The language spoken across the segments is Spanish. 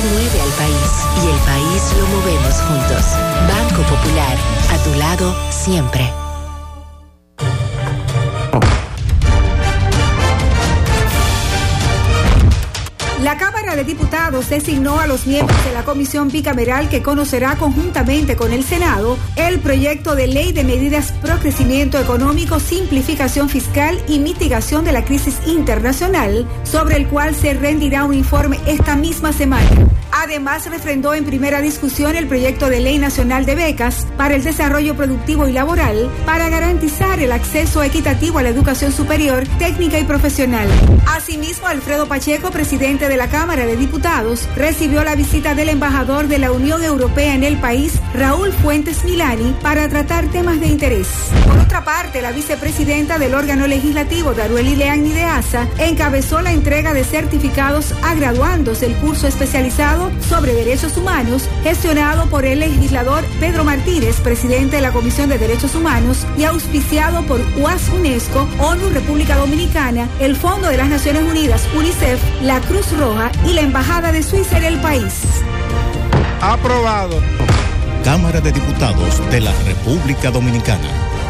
mueve al país y el país lo movemos juntos. Banco Popular, a tu lado siempre. La Cámara de Diputados designó a los miembros de la comisión bicameral que conocerá conjuntamente con el Senado el proyecto de ley de medidas pro crecimiento económico, simplificación fiscal y mitigación de la crisis internacional, sobre el cual se rendirá un informe esta misma semana. Además, refrendó en primera discusión el proyecto de ley nacional de becas para el desarrollo productivo y laboral para garantizar el acceso equitativo a la educación superior, técnica y profesional. Asimismo, Alfredo Pacheco, presidente de la Cámara de Diputados, recibió la visita del embajador de la Unión Europea en el país, Raúl Fuentes Milani, para tratar temas de interés. Por otra parte, la vicepresidenta del órgano legislativo, Darueli Leanni de Asa, encabezó la entrega de certificados a graduandos del curso especializado sobre derechos humanos, gestionado por el legislador Pedro Martínez, presidente de la Comisión de Derechos Humanos, y auspiciado por UAS UNESCO, ONU República Dominicana, el Fondo de las Naciones Unidas, UNICEF, la Cruz Roja y la Embajada de Suiza en el país. Aprobado. Cámara de Diputados de la República Dominicana.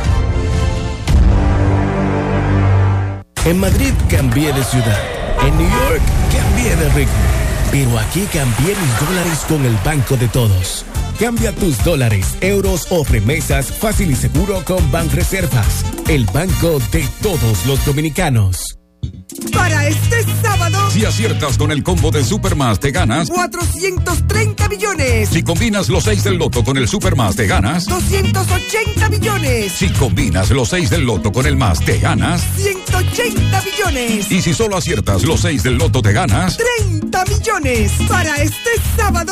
En Madrid cambié de ciudad. En New York cambié de ritmo. Pero aquí cambié mis dólares con el Banco de Todos. Cambia tus dólares, euros o remesas fácil y seguro con Banreservas, el banco de todos los dominicanos. Para este sábado, si aciertas con el combo de Supermás, te ganas 430 millones. Si combinas los 6 del loto con el Supermás, te ganas 280 millones. Si combinas los 6 del loto con el más, te ganas 180 millones. Y si solo aciertas los 6 del loto, te ganas 30 millones. Para este sábado,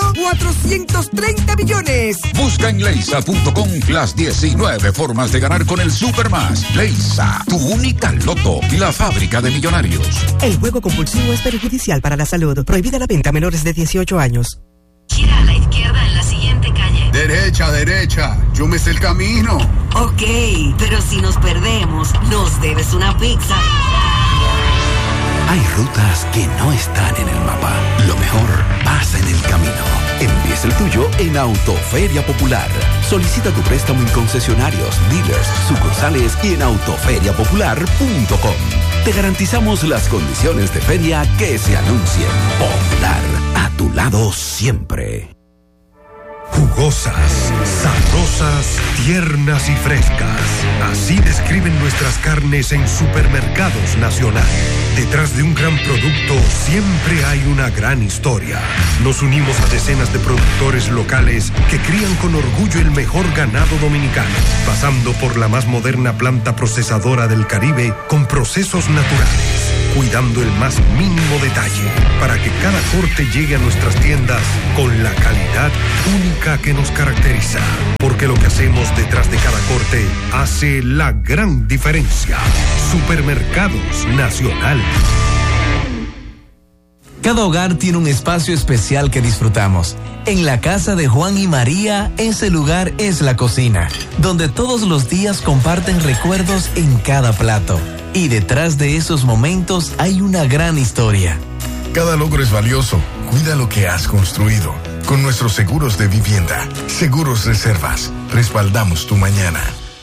430 millones. Busca en leisa.com las 19 formas de ganar con el Supermás. Leisa, tu única loto, la fábrica de millonarios. El juego compulsivo es perjudicial para la salud. Prohibida la venta a menores de 18 años. Gira a la izquierda en la siguiente calle. Derecha. Yo me sé el camino. Ok, pero si nos perdemos, nos debes una pizza. Hay rutas que no están en el mapa. Lo mejor pasa en el camino. Empieza el tuyo en Autoferia Popular. Solicita tu préstamo en concesionarios, dealers, sucursales y en autoferiapopular.com. Te garantizamos las condiciones de feria que se anuncien. Popular, a tu lado siempre. Jugosas, sabrosas, tiernas y frescas. Así describen nuestras carnes en Supermercados Nacional. Detrás de un gran producto siempre hay una gran historia. Nos unimos a decenas de productores locales que crían con orgullo el mejor ganado dominicano, pasando por la más moderna planta procesadora del Caribe con procesos naturales, cuidando el más mínimo detalle para que cada corte llegue a nuestras tiendas con la calidad única que nos caracteriza. Porque lo que hacemos detrás de cada corte hace la gran diferencia. Supermercados Nacional. Cada hogar tiene un espacio especial que disfrutamos. En la casa de Juan y María, ese lugar es la cocina, donde todos los días comparten recuerdos en cada plato. Y detrás de esos momentos hay una gran historia. Cada logro es valioso. Cuida lo que has construido. Con nuestros seguros de vivienda, Seguros Reservas, respaldamos tu mañana.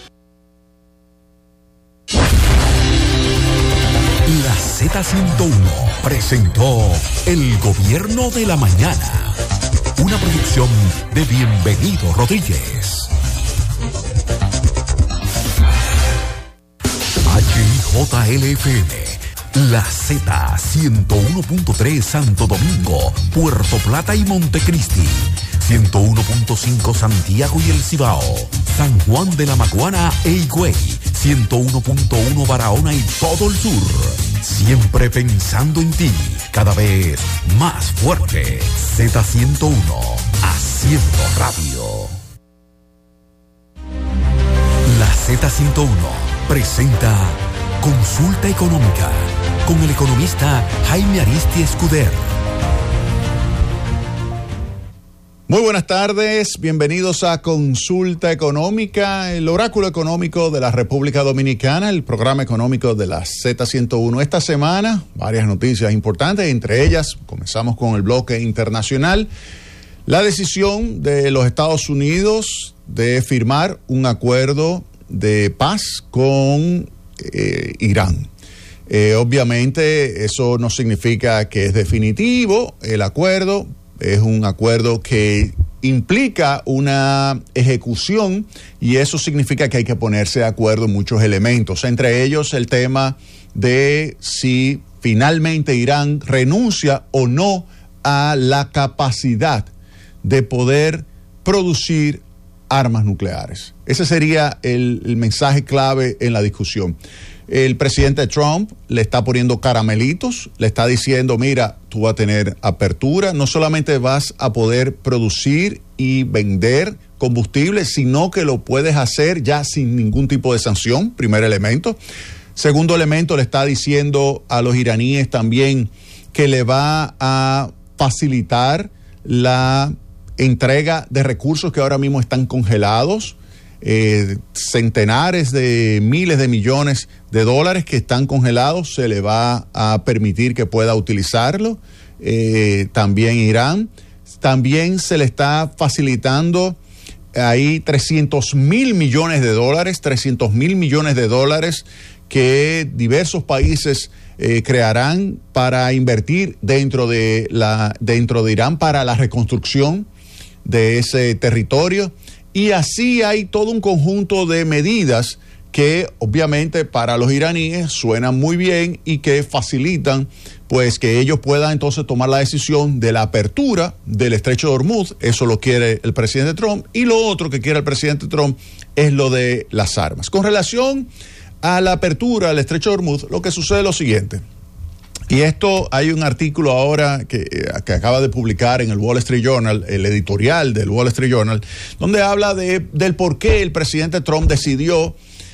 La Z101 presentó El Gobierno de la Mañana, una producción de Bienvenido Rodríguez. HIJLFM, La Z 101.3 Santo Domingo, Puerto Plata y Montecristi, 101.5 Santiago y El Cibao, San Juan de la Maguana e Higüey, 101.1 Barahona y todo el sur. Siempre pensando en ti, cada vez más fuerte. Z101, haciendo radio. La Z101 presenta Consulta Económica con el economista Jaime Aristi Escuder. Muy buenas tardes, bienvenidos a Consulta Económica, el oráculo económico de la República Dominicana, el programa económico de la Z101. Esta semana, varias noticias importantes, entre ellas, comenzamos con el bloque internacional, la decisión de los Estados Unidos de firmar un acuerdo de paz con Irán. Obviamente, eso no significa que es definitivo el acuerdo. Es un acuerdo que implica una ejecución y eso significa que hay que ponerse de acuerdo en muchos elementos, entre ellos el tema de si finalmente Irán renuncia o no a la capacidad de poder producir armas nucleares. Ese sería el mensaje clave en la discusión. El presidente Trump le está poniendo caramelitos, le está diciendo, mira, tú vas a tener apertura, no solamente vas a poder producir y vender combustible, sino que lo puedes hacer ya sin ningún tipo de sanción, primer elemento. Segundo elemento, le está diciendo a los iraníes también que le va a facilitar la entrega de recursos que ahora mismo están congelados, centenares de miles de millones de dólares que están congelados, se le va a permitir que pueda utilizarlo. También Irán, también se le está facilitando ahí 300 mil millones de dólares que diversos países crearán para invertir dentro de Irán para la reconstrucción de ese territorio. Y así hay todo un conjunto de medidas que obviamente para los iraníes suenan muy bien y que facilitan pues que ellos puedan entonces tomar la decisión de la apertura del estrecho de Hormuz. Eso lo quiere el presidente Trump, y lo otro que quiere el presidente Trump es lo de las armas. Con relación a la apertura del estrecho de Hormuz, lo que sucede es lo siguiente. Y esto, hay un artículo ahora que acaba de publicar en el Wall Street Journal, el editorial del Wall Street Journal, donde habla del por qué el presidente Trump decidió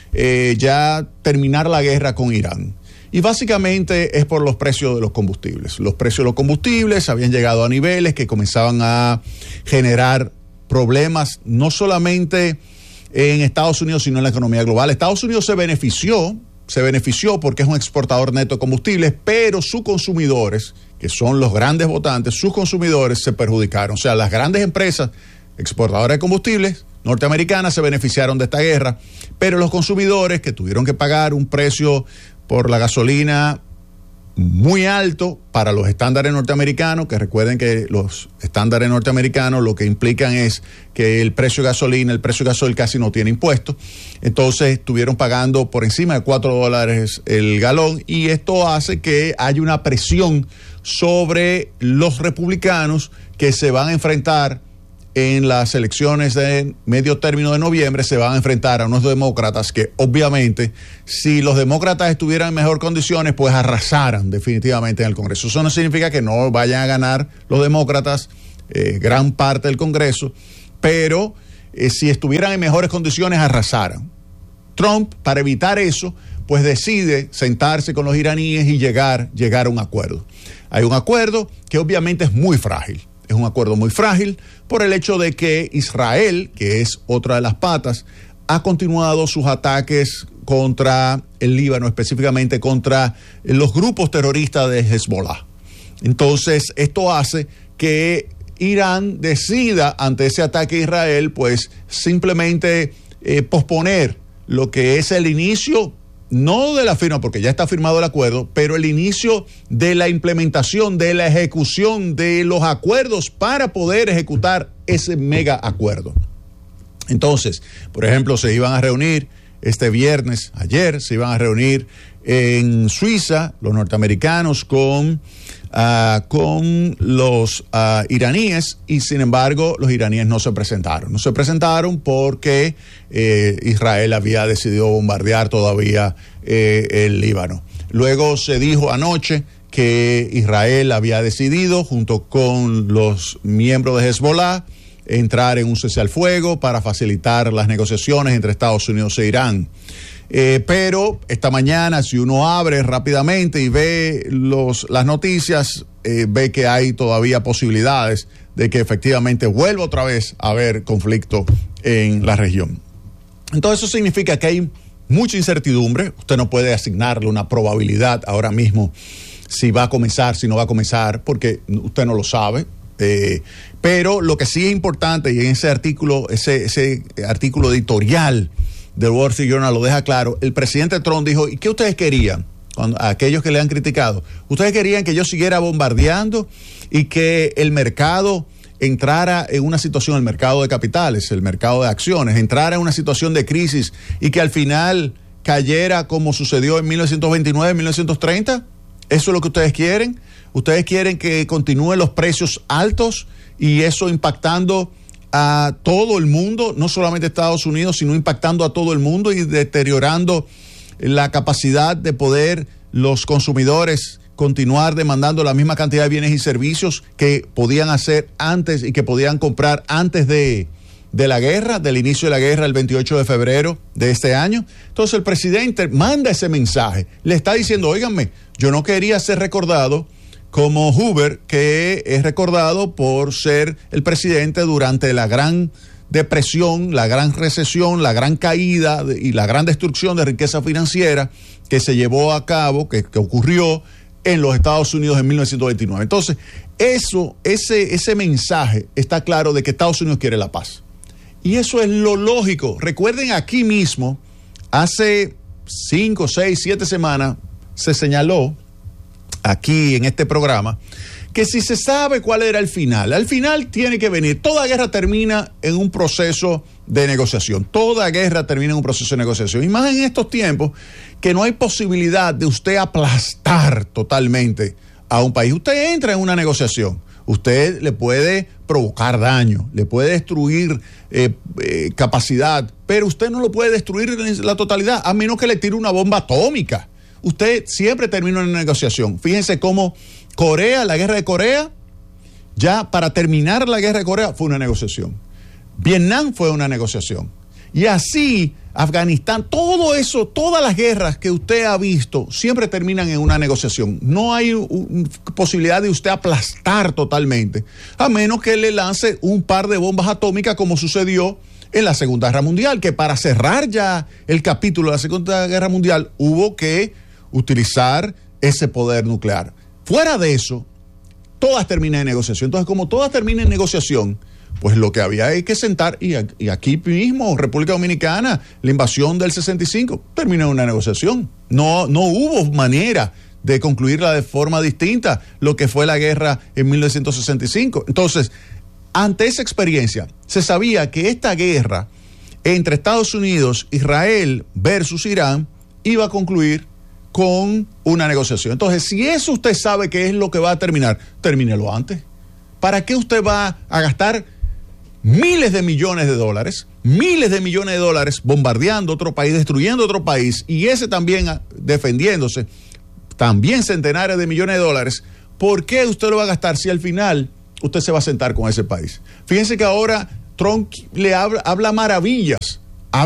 ya terminar la guerra con Irán. Y básicamente es por los precios de los combustibles. Los precios de los combustibles habían llegado a niveles que comenzaban a generar problemas, no solamente en Estados Unidos, sino en la economía global. Estados Unidos se benefició porque es un exportador neto de combustibles, pero sus consumidores, que son los grandes votantes, sus consumidores se perjudicaron. O sea, las grandes empresas exportadoras de combustibles norteamericanas se beneficiaron de esta guerra, pero los consumidores que tuvieron que pagar un precio por la gasolina muy alto para los estándares norteamericanos, que recuerden que los estándares norteamericanos lo que implican es que el precio de gasolina, el precio de gasoil casi no tiene impuestos, entonces estuvieron pagando por encima de $4 el galón, y esto hace que haya una presión sobre los republicanos que se van a enfrentar en las elecciones de medio término de noviembre. Se van a enfrentar a unos demócratas que obviamente, si los demócratas estuvieran en mejor condiciones, pues arrasaran definitivamente en el Congreso. Eso no significa que no vayan a ganar los demócratas gran parte del Congreso, pero si estuvieran en mejores condiciones, arrasaran. Trump, para evitar eso, pues decide sentarse con los iraníes y llegar a un acuerdo. Hay un acuerdo que obviamente es muy frágil. Es un acuerdo muy frágil por el hecho de que Israel, que es otra de las patas, ha continuado sus ataques contra el Líbano, específicamente contra los grupos terroristas de Hezbollah. Entonces, esto hace que Irán decida, ante ese ataque a Israel, pues simplemente posponer lo que es el inicio, no de la firma, porque ya está firmado el acuerdo, pero el inicio de la implementación, de la ejecución de los acuerdos para poder ejecutar ese mega acuerdo. Entonces, por ejemplo, se iban a reunir este viernes, ayer, se iban a reunir en Suiza los norteamericanos con los iraníes, y sin embargo los iraníes no se presentaron porque Israel había decidido bombardear todavía el Líbano. Luego se dijo anoche que Israel había decidido, junto con los miembros de Hezbollah, entrar en un cese al fuego para facilitar las negociaciones entre Estados Unidos e Irán. Pero esta mañana, si uno abre rápidamente y ve las noticias, ve que hay todavía posibilidades de que efectivamente vuelva otra vez a haber conflicto en la región. Entonces eso significa que hay mucha incertidumbre. Usted no puede asignarle una probabilidad ahora mismo si va a comenzar, si no va a comenzar, porque usted no lo sabe. Pero lo que sí es importante, y en ese artículo editorial del Wall Street Journal lo deja claro, el presidente Trump dijo, ¿y qué ustedes querían? A aquellos que le han criticado, ustedes querían que yo siguiera bombardeando y que el mercado entrara en una situación, el mercado de capitales, el mercado de acciones, entrara en una situación de crisis y que al final cayera como sucedió en 1929, 1930. ¿Eso es lo que ustedes quieren? ¿Ustedes quieren que continúen los precios altos y eso impactando a todo el mundo, no solamente Estados Unidos, sino impactando a todo el mundo y deteriorando la capacidad de poder los consumidores continuar demandando la misma cantidad de bienes y servicios que podían hacer antes y que podían comprar antes de la guerra, del inicio de la guerra el 28 de febrero de este año? Entonces el presidente manda ese mensaje, le está diciendo, óiganme, yo no quería ser recordado como Hoover, que es recordado por ser el presidente durante la gran depresión, la gran recesión, la gran caída y la gran destrucción de riqueza financiera que se llevó a cabo, que ocurrió en los Estados Unidos en 1929. Entonces, ese mensaje está claro de que Estados Unidos quiere la paz. Y eso es lo lógico. Recuerden, aquí mismo, hace 5, 6, 7 semanas, se señaló aquí en este programa que si se sabe cuál era el final, al final tiene que venir. Toda guerra termina en un proceso de negociación. Toda guerra termina en un proceso de negociación. Y más en estos tiempos que no hay posibilidad de usted aplastar totalmente a un país. Usted entra en una negociación. Usted le puede provocar daño, le puede destruir capacidad, pero usted no lo puede destruir en la totalidad, a menos que le tire una bomba atómica. Usted siempre termina en una negociación. Fíjense cómo Corea, la guerra de Corea, ya para terminar la guerra de Corea fue una negociación. Vietnam fue una negociación. Y así, Afganistán, todo eso, todas las guerras que usted ha visto, siempre terminan en una negociación. No hay posibilidad de usted aplastar totalmente, a menos que le lance un par de bombas atómicas como sucedió en la Segunda Guerra Mundial, que para cerrar ya el capítulo de la Segunda Guerra Mundial hubo que utilizar ese poder nuclear. Fuera de eso, todas terminan en negociación. Entonces, como todas terminan en negociación, pues lo que había es que sentar, y aquí mismo, República Dominicana, la invasión del 65, terminó en una negociación. No hubo manera de concluirla de forma distinta lo que fue la guerra en 1965. Entonces, ante esa experiencia, se sabía que esta guerra entre Estados Unidos, Israel versus Irán iba a concluir con una negociación. Entonces, si eso usted sabe que es lo que va a terminar, termínelo antes. ¿Para qué usted va a gastar miles de millones de dólares bombardeando otro país, destruyendo otro país, y ese también defendiéndose, también centenares de millones de dólares? ¿Por qué usted lo va a gastar si al final usted se va a sentar con ese país? Fíjense que ahora Trump le habla maravillas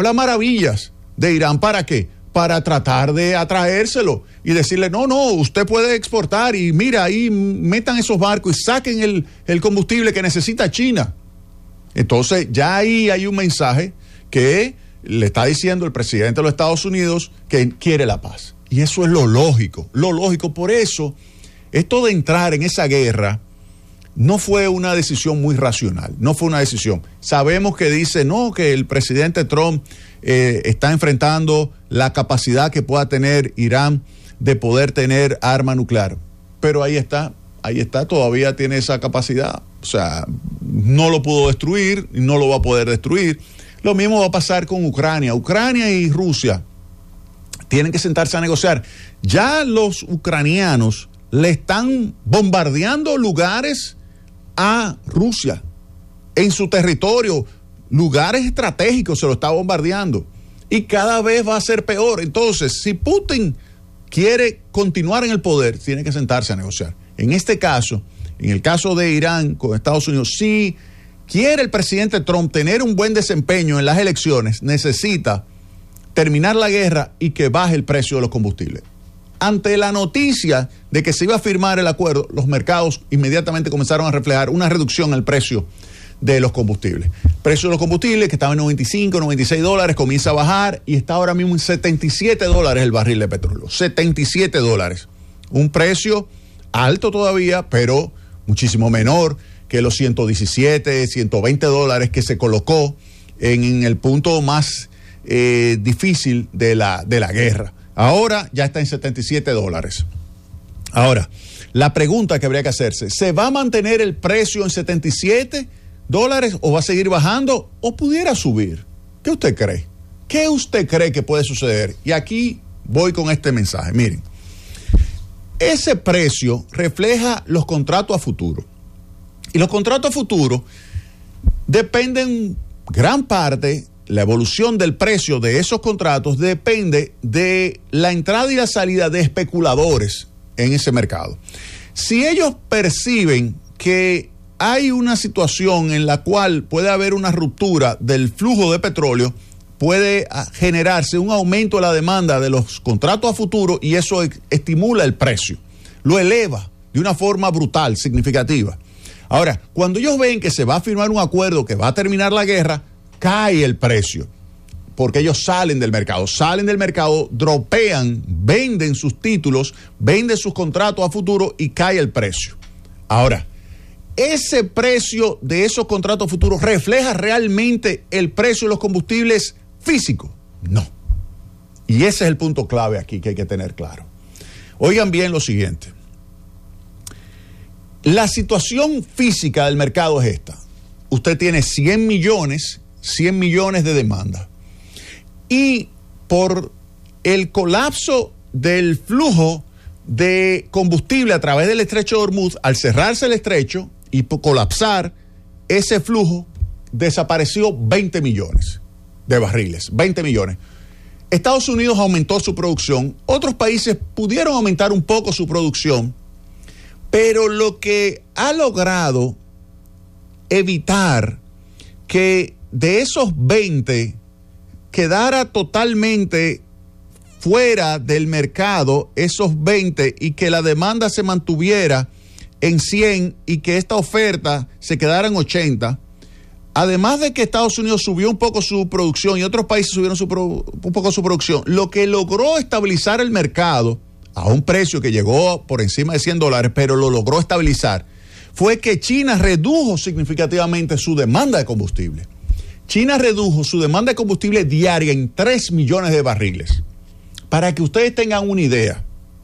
de Irán. ¿Para qué? Para tratar de atraérselo y decirle, no, usted puede exportar y mira, ahí metan esos barcos y saquen el combustible que necesita China. Entonces ya ahí hay un mensaje que le está diciendo el presidente de los Estados Unidos que quiere la paz. Y eso es lo lógico. Por eso, esto de entrar en esa guerra no fue una decisión muy racional, no fue una decisión. Sabemos que dice, que el presidente Trump está enfrentando la capacidad que pueda tener Irán de poder tener arma nuclear. Pero ahí está, todavía tiene esa capacidad. O sea, no lo pudo destruir y no lo va a poder destruir. Lo mismo va a pasar con Ucrania. Ucrania y Rusia tienen que sentarse a negociar. Ya los ucranianos le están bombardeando lugares a Rusia en su territorio, lugares estratégicos se lo está bombardeando y cada vez va a ser peor. Entonces, si Putin quiere continuar en el poder, tiene que sentarse a negociar. En este caso, en el caso de Irán con Estados Unidos, si quiere el presidente Trump tener un buen desempeño en las elecciones, necesita terminar la guerra y que baje el precio de los combustibles. ante la noticia de que se iba a firmar el acuerdo, los mercados inmediatamente comenzaron a reflejar una reducción en el precio de los combustibles. El precio de los combustibles, que estaba en 95, 96 dólares, comienza a bajar y está ahora mismo en 77 dólares el barril de petróleo. 77 dólares. Un precio alto todavía, pero muchísimo menor que los 117, 120 dólares que se colocó en el punto más difícil de la guerra. Ahora ya está en 77 dólares. Ahora, la pregunta que habría que hacerse, ¿se va a mantener el precio en 77 dólares o va a seguir bajando o pudiera subir? ¿Qué usted cree? ¿Qué usted cree que puede suceder? Y aquí voy con este mensaje. Miren, ese precio refleja los contratos a futuro. Y los contratos a futuro dependen gran parte, la evolución del precio de esos contratos depende de la entrada y la salida de especuladores en ese mercado. Si ellos perciben que hay una situación en la cual puede haber una ruptura del flujo de petróleo, puede generarse un aumento de la demanda de los contratos a futuro y eso estimula el precio, lo eleva de una forma brutal, significativa. Ahora, cuando ellos ven que se va a firmar un acuerdo que va a terminar la guerra, cae el precio, porque ellos salen del mercado, dropean, venden sus títulos, venden sus contratos a futuro y cae el precio. Ahora, ¿ese precio de esos contratos a futuro refleja realmente el precio de los combustibles físicos? No. Y ese es el punto clave aquí que hay que tener claro. Oigan bien lo siguiente. La situación física del mercado es esta. Usted tiene 100 millones de demanda. Y por el colapso del flujo de combustible a través del estrecho de Hormuz, al cerrarse el estrecho y colapsar ese flujo, desapareció 20 millones de barriles, 20 millones. Estados Unidos aumentó su producción, otros países pudieron aumentar un poco su producción, pero lo que ha logrado evitar que de esos 20 quedara totalmente fuera del mercado esos 20 y que la demanda se mantuviera en 100 y que esta oferta se quedara en 80, además de que Estados Unidos subió un poco su producción y otros países subieron un poco su producción, lo que logró estabilizar el mercado a un precio que llegó por encima de 100 dólares, pero lo logró estabilizar, fue que China redujo significativamente su demanda de combustible. China redujo su demanda de combustible diaria en 3 millones de barriles. Para que ustedes tengan una idea,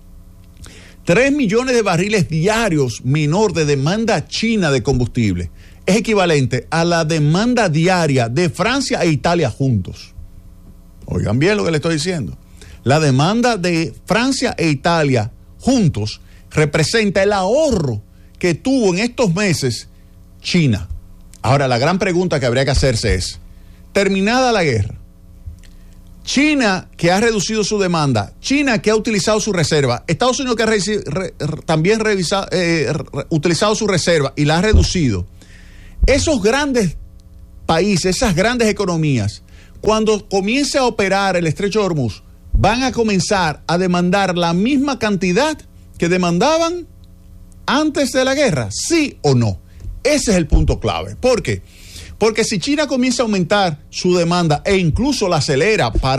3 millones de barriles diarios menor de demanda china de combustible es equivalente a la demanda diaria de Francia e Italia juntos. Oigan bien lo que les estoy diciendo. La demanda de Francia e Italia juntos representa el ahorro que tuvo en estos meses China. Ahora, la gran pregunta que habría que hacerse es, terminada la guerra, China que ha reducido su demanda, China que ha utilizado su reserva, Estados Unidos que ha también utilizado su reserva y la ha reducido, esos grandes países, esas grandes economías, cuando comience a operar el estrecho de Hormuz, van a comenzar a demandar la misma cantidad que demandaban antes de la guerra, ¿sí o no? Ese es el punto clave. ¿Por qué? Porque si China comienza a aumentar su demanda e incluso la acelera para